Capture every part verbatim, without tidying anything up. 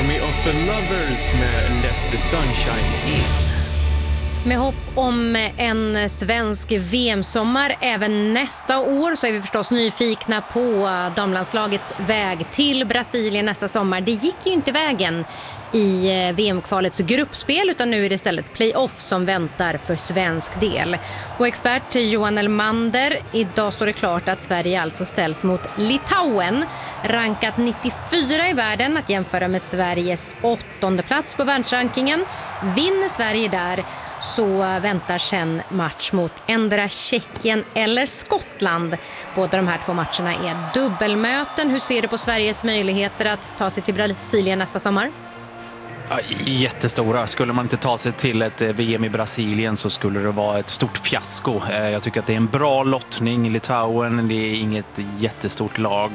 Army of the Lovers med Let the Sunshine In. Med hopp om en svensk V M-sommar även nästa år så är vi förstås nyfikna på damlandslagets väg till Brasilien nästa sommar. Det gick ju inte vägen i V M-kvalets gruppspel utan nu är det istället playoff som väntar för svensk del. Och expert Johan Elmander, idag står det klart att Sverige alltså ställs mot Litauen, rankat nittiofyra i världen, att jämföra med Sveriges åttonde plats på världsrankingen. Vinner Sverige där så väntar sen match mot endera Tjeckien eller Skottland. Båda de här två matcherna är dubbelmöten. Hur ser du på Sveriges möjligheter att ta sig till Brasilien nästa sommar? Ja, jättestora. Skulle man inte ta sig till ett V M i Brasilien så skulle det vara ett stort fiasko. Jag tycker att det är en bra lottning. Litauen, det är inget jättestort lag.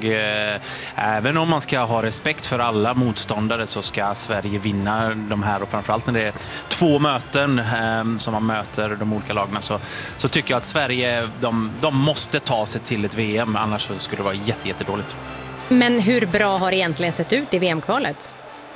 Även om man ska ha respekt för alla motståndare så ska Sverige vinna de här. Och framförallt när det är två möten som man möter de olika lagarna så, så tycker jag att Sverige de, de måste ta sig till ett V M. Annars så skulle det vara jätte, jättedåligt. Men hur bra har det egentligen sett ut i V M-kvalet?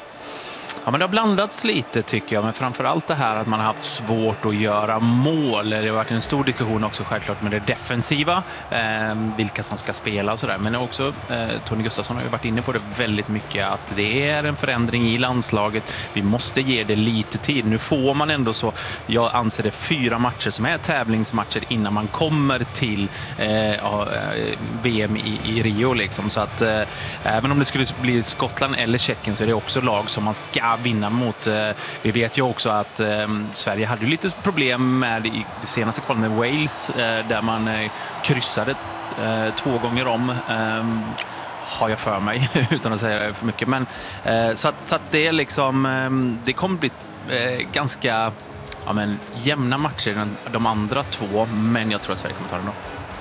Ja, men det har blandats lite tycker jag, men framförallt det här att man har haft svårt att göra mål. Det har varit en stor diskussion också självklart med det defensiva, eh, vilka som ska spela och sådär. Men också eh, Tony Gustafsson har ju varit inne på det väldigt mycket, att det är en förändring i landslaget. Vi måste ge det lite tid. Nu får man ändå så, jag anser det fyra matcher som är tävlingsmatcher innan man kommer till eh, V M i, i Rio liksom. Så att eh, även om det skulle bli Skottland eller Tjeckien så är det också lag som man ska vinna mot. Vi vet ju också att eh, Sverige hade ju lite problem med i det senaste kvalet med Wales eh, där man eh, kryssade eh, två gånger om eh, har jag för mig utan att säga för mycket. Men, eh, så, att, så att det är liksom eh, det kommer bli eh, ganska ja, men, jämna matcher de andra två, men jag tror att Sverige kommer ta den då.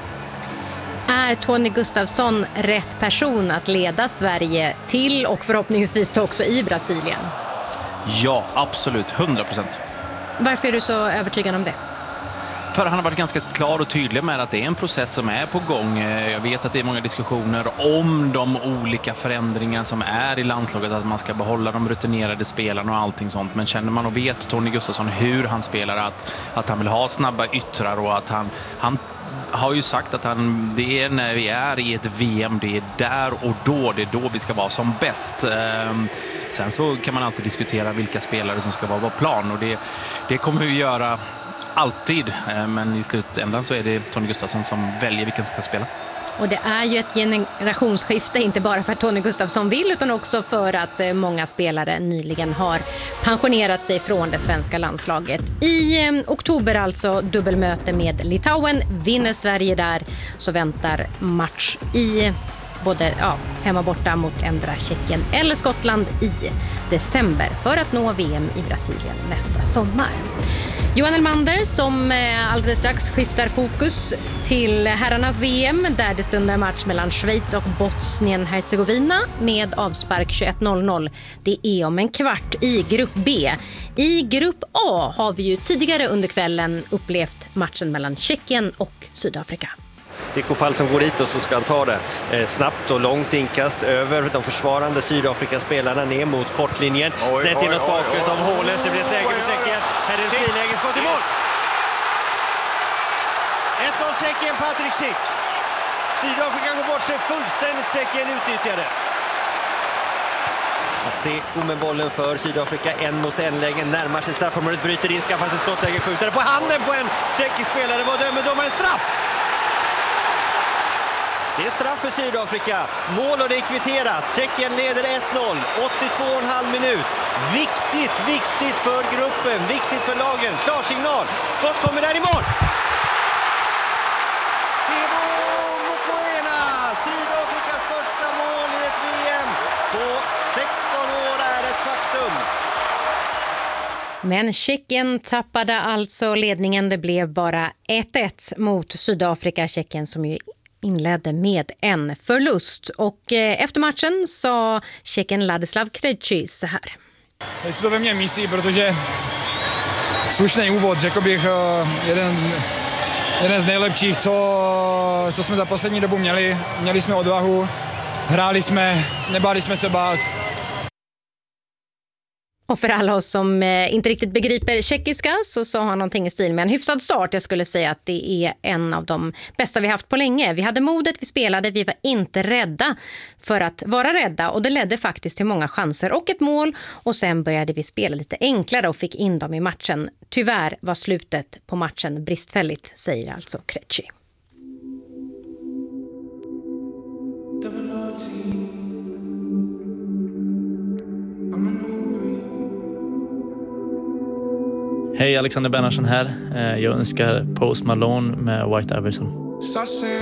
Är Tony Gustafsson rätt person att leda Sverige till och förhoppningsvis också i Brasilien? Ja, absolut. hundra procent. Varför är du så övertygad om det? För han har varit ganska klar och tydlig med att det är en process som är på gång. Jag vet att det är många diskussioner om de olika förändringar som är i landslaget, att man ska behålla de rutinerade spelarna och allting sånt. Men känner man och vet Tony Gustafsson hur han spelar, att, att han vill ha snabba yttrar och att han, han har ju sagt att han, det är när vi är i ett V M, det är där och då, det är då vi ska vara som bäst. Sen så kan man alltid diskutera vilka spelare som ska vara på plan och det, det kommer vi göra alltid, men i slutändan så är det Tony Gustafsson som väljer vilken som ska spela. Och det är ju ett generationsskifte, inte bara för att Tony Gustafsson vill utan också för att många spelare nyligen har pensionerat sig från det svenska landslaget. I eh, oktober alltså dubbelmöte med Litauen. Vinner Sverige där så väntar match i både ja, hemma borta mot ändra Tjeckien eller Skottland i december för att nå V M i Brasilien nästa sommar. Johan Elmander som alldeles strax skiftar fokus till herrarnas V M där det stundar match mellan Schweiz och Bosnien-Hercegovina med avspark tjugoett noll noll. Det är om en kvart i grupp B. I grupp A har vi ju tidigare under kvällen upplevt matchen mellan Tjeckien och Sydafrika. Nico Fall som går dit och så ska han ta det eh, snabbt och långt inkast över de försvarande Sydafrika-spelarna ner mot kortlinjen. Oj, snett inåt bakåt av Hålers. Det blir ett läge för Tjeckien. Här är en friläge, skott i mål. ett noll Tjeckien, Patrik Schick. Sydafrika går bort sig fullständigt, Tjeckien utnyttjade. Seko med bollen för Sydafrika, en mot en lägen, närmar sig straffområdet, bryter in, skaffar sig skottläge, skjuter på handen på en tjeckisk spelare. Vad dömer domaren? Straff! Det är straff för Sydafrika. Mål och det är kvitterat. Tjeckien leder ett noll. åttiotvå och en halv minut. Viktigt, viktigt för gruppen. Viktigt för lagen. Klarsignal. Skott kommer där i mål. Tebo Mokoena. Sydafrikas första mål i ett V M. På sexton år är ett faktum. Men Tjeckien tappade alltså ledningen. Det blev bara ett ett mot Sydafrika. Tjeckien som ju inledde med en förlust. Och efter matchen sa Tjecken Ladislav Krejci så här. Je si to ve mně mísí, protože slušný úvod, řekl bych, jeden, jeden z nejlepších, co, co jsme za poslední dobu měli. Měli jsme odvahu, hráli jsme, nebáli jsme se bát. Och för alla oss som eh, inte riktigt begriper tjeckiska så sa han någonting i stil med en hyfsad start. Jag skulle säga att det är en av de bästa vi haft på länge. Vi hade modet, vi spelade, vi var inte rädda för att vara rädda. Och det ledde faktiskt till många chanser och ett mål. Och sen började vi spela lite enklare och fick in dem i matchen. Tyvärr var slutet på matchen bristfälligt, säger alltså Krejci. Hej, Alexander Bernhardsson här. Jag önskar Post Malone med White Iverson.